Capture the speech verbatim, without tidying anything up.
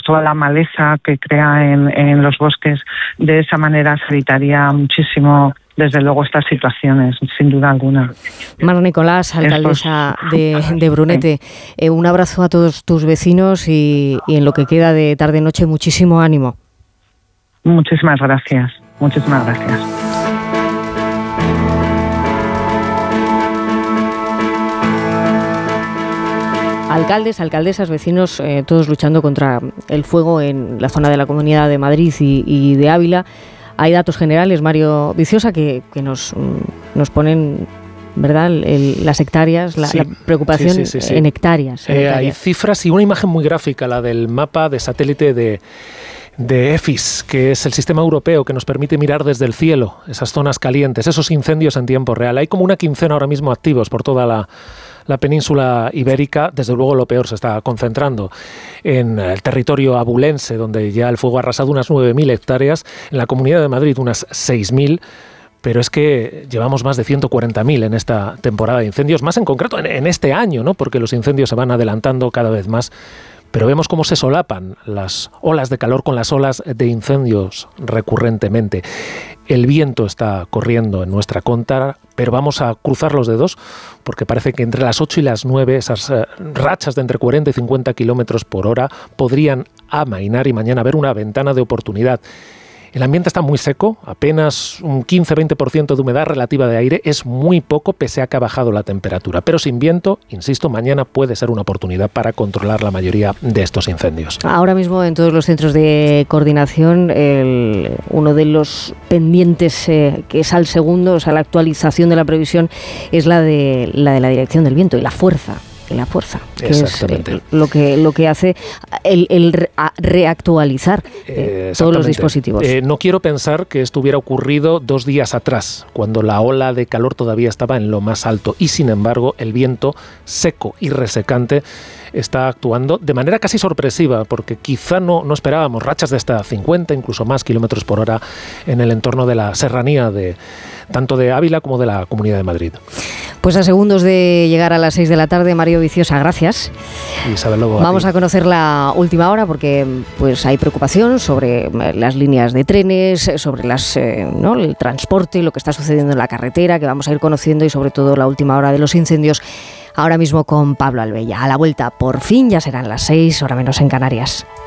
toda la maleza que crea en, en los bosques. De esa manera se evitaría muchísimo, desde luego, estas situaciones, sin duda alguna. Mar Nicolás, alcaldesa de, de Brunete, eh, un abrazo a todos tus vecinos y, y en lo que queda de tarde-noche, muchísimo ánimo. Muchísimas gracias, muchísimas gracias. Alcaldes, alcaldesas, vecinos, eh, todos luchando contra el fuego en la zona de la Comunidad de Madrid y, y de Ávila. Hay datos generales, Mario Viciosa, que, que nos, nos ponen, ¿verdad?, el, las hectáreas, la, sí, la preocupación sí, sí, sí, sí. en hectáreas. En eh, hectáreas. Hay cifras y una imagen muy gráfica, la del mapa de satélite de, de EFIS, que es el sistema europeo que nos permite mirar desde el cielo esas zonas calientes, esos incendios en tiempo real. Hay como una quincena ahora mismo activos por toda la... La península ibérica. Desde luego lo peor se está concentrando en el territorio abulense, donde ya el fuego ha arrasado unas nueve mil hectáreas, en la Comunidad de Madrid unas seis mil, pero es que llevamos más de ciento cuarenta mil en esta temporada de incendios, más en concreto en, en este año, ¿no?, porque los incendios se van adelantando cada vez más. Pero vemos cómo se solapan las olas de calor con las olas de incendios recurrentemente. El viento está corriendo en nuestra contra, pero vamos a cruzar los dedos porque parece que entre las ocho y las nueve esas eh, rachas de entre cuarenta y cincuenta kilómetros por hora podrían amainar y mañana haber una ventana de oportunidad. El ambiente está muy seco, apenas un quince a veinte por ciento de humedad relativa de aire, es muy poco pese a que ha bajado la temperatura. Pero sin viento, insisto, mañana puede ser una oportunidad para controlar la mayoría de estos incendios. Ahora mismo en todos los centros de coordinación, el, uno de los pendientes eh, que es al segundo, o sea, la actualización de la previsión, es la de la, de la dirección del viento y la fuerza. La fuerza, que es eh, lo que lo que hace el, el re, reactualizar eh, todos los dispositivos. Eh, no quiero pensar que esto hubiera ocurrido dos días atrás, cuando la ola de calor todavía estaba en lo más alto y sin embargo el viento seco y resecante está actuando de manera casi sorpresiva, porque quizá no, no esperábamos rachas de hasta cincuenta, incluso más kilómetros por hora en el entorno de la serranía de tanto de Ávila como de la Comunidad de Madrid. Pues a segundos de llegar a las seis de la tarde, Mario Viciosa, gracias. Isabel Lobo, Vamos a, a conocer la última hora porque pues hay preocupación sobre las líneas de trenes, sobre las, eh, ¿no? el transporte, lo que está sucediendo en la carretera, que vamos a ir conociendo, y sobre todo la última hora de los incendios, ahora mismo con Pablo Albella. A la vuelta, por fin, ya serán las seis, hora menos en Canarias.